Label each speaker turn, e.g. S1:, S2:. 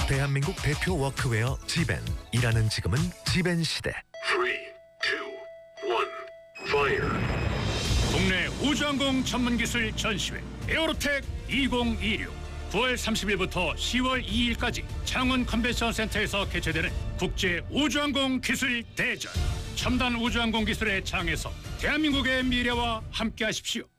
S1: 대한민국 대표 워크웨어 지벤. 일하는 지금은 지벤 시대.
S2: 3, 2, 1, fire.
S3: 국내 우주항공 전문기술 전시회 에어로텍 2026 9월 30일부터 10월 2일까지 창원 컨벤션센터에서 개최되는 국제 우주항공 기술 대전. 첨단 우주항공 기술의 장에서 대한민국의 미래와 함께하십시오.